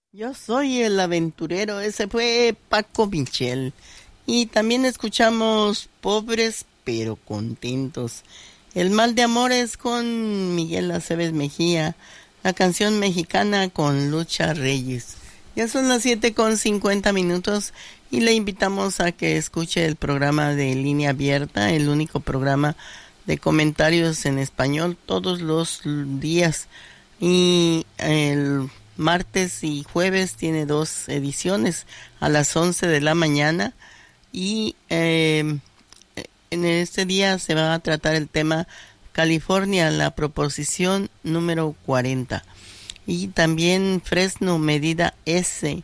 Yo soy el aventurero, ese fue Paco Michel. Y también escuchamos Pobres pero Contentos. El mal de amores con Miguel Aceves Mejía. La canción mexicana con Lucha Reyes. Ya son las 7:50 y le invitamos a que escuche el programa de Línea Abierta, el único programa de comentarios en español todos los días. Y el martes y jueves tiene dos ediciones a las 11 de la mañana y en este día se va a tratar el tema California, la proposición número 40 y también Fresno, medida S.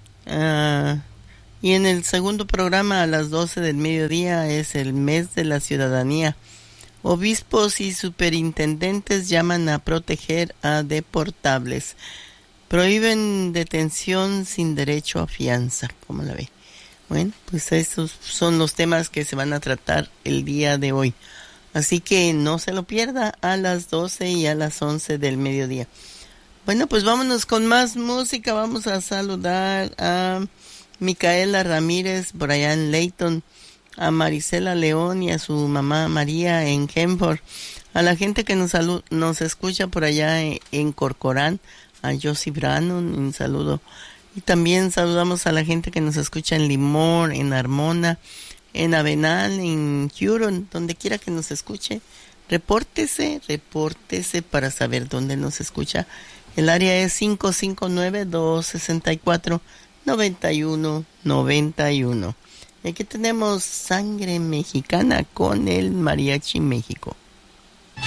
Y en el segundo programa a las 12 del mediodía es el mes de la ciudadanía. Obispos y superintendentes llaman a proteger a deportables. Prohíben detención sin derecho a fianza. ¿Cómo la ve? Bueno, pues esos son los temas que se van a tratar el día de hoy. Así que no se lo pierda a las 12 y a las 11 del mediodía. Bueno, pues vámonos con más música. Vamos a saludar a Micaela Ramírez por allá en Layton, a Marisela León y a su mamá María en Hempford, a la gente que nos escucha por allá en Corcorán, a Josie Brannon, un saludo. Y también saludamos a la gente que nos escucha en Limón, en Armona, en Avenal, en Huron, donde quiera que nos escuche. Repórtese para saber dónde nos escucha. El área es 559-264-9191. Y aquí tenemos Sangre Mexicana con el Mariachi México.